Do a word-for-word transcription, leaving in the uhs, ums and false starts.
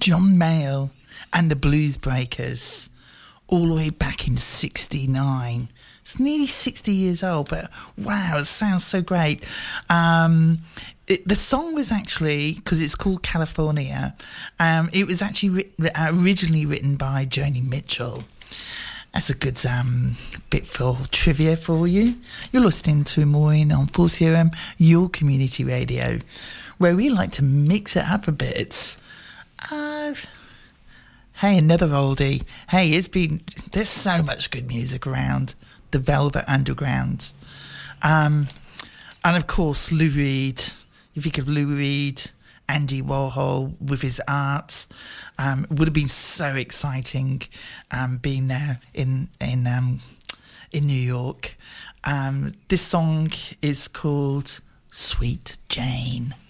John Mayall and the Blues Breakers, all the way back in sixty-nine. It's nearly sixty years old, but wow, it sounds so great. Um, it, the song was actually, because it's called California, um, it was actually writ- originally written by Joni Mitchell. That's a good um, bit for trivia for you. You're listening to Maureen on four C O M, your community radio, where we like to mix it up a bit. Uh, hey, another oldie. Hey, it's been, there's so much good music around. The Velvet Underground. Um, and of course, Lou Reed. You think of Lou Reed, Andy Warhol with his art. Um, it would have been so exciting um, being there in in um, in New York. Um, this song is called Sweet Jane.